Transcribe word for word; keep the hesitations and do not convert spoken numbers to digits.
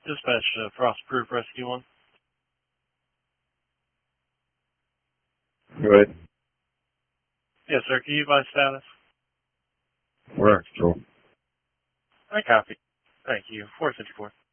Dispatch uh, Frostproof Rescue one. Go ahead. Yes, sir. Can you advise status? We're on control. I copy. Thank you. four fifty-four.